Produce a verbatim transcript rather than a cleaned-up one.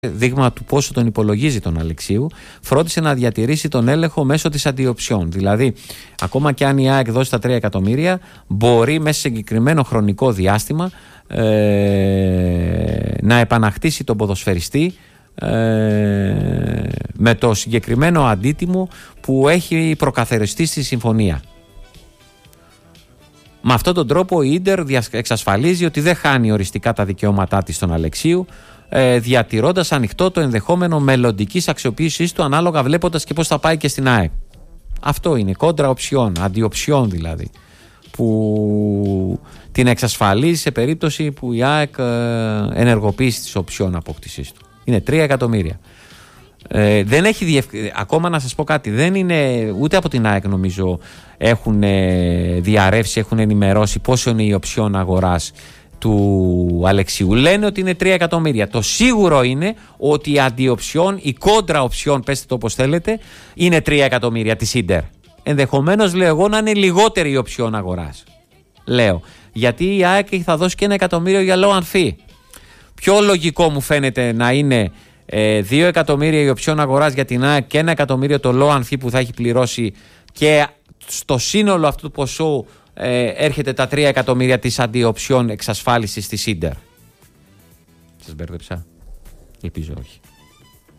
δείγμα του πόσο τον υπολογίζει τον Αλεξίου, φρόντισε να διατηρήσει τον έλεγχο μέσω της αντιοψιών. Δηλαδή, ακόμα και αν η ΑΕΚ δώσει τα τρία εκατομμύρια, μπορεί μέσα σε συγκεκριμένο χρονικό διάστημα ε, να επαναχτίσει τον ποδοσφαιριστή ε, με το συγκεκριμένο αντίτιμο που έχει προκαθαριστεί στη συμφωνία. Με αυτόν τον τρόπο η Ίντερ εξασφαλίζει ότι δεν χάνει οριστικά τα δικαιώματά της στον Αλεξίου, ε, διατηρώντας ανοιχτό το ενδεχόμενο μελλοντικής αξιοποίησης του, ανάλογα βλέποντας και πώς θα πάει και στην ΑΕΚ. Αυτό είναι κόντρα οψιών, αντιοψιών δηλαδή, που την εξασφαλίζει σε περίπτωση που η ΑΕΚ ε, ενεργοποιήσει τις οψιών απόκτησής του. Είναι τρία εκατομμύρια. Ε, δεν έχει διευ... Ακόμα να σας πω κάτι, δεν είναι ούτε από την ΑΕΚ νομίζω έχουν ε, διαρρεύσει, έχουν ενημερώσει πόσο είναι η οψιόν αγοράς του Αλεξίου. Λένε ότι είναι τρία εκατομμύρια. Το σίγουρο είναι ότι η αντιοψιόν, η κόντρα οψιόν, πέστε το όπως θέλετε, είναι τρία εκατομμύρια της Ίντερ. Ενδεχομένως λέω εγώ να είναι λιγότερη η οψιόν αγοράς. Λέω, γιατί η ΑΕΚ θα δώσει και ένα εκατομμύριο για loan fee. Πιο λογικό μου φαίνεται να είναι δύο εκατομμύρια η οψιόν αγοράς για την ΑΕΚ και ένα εκατομμύριο το loan fee που θα έχει πληρώσει, και στο σύνολο αυτού του ποσού ε, έρχεται τα τρία εκατομμύρια της αντιοψιόν εξασφάλισης της Ίντερ. Σας μπέρδεψα? Ελπίζω όχι.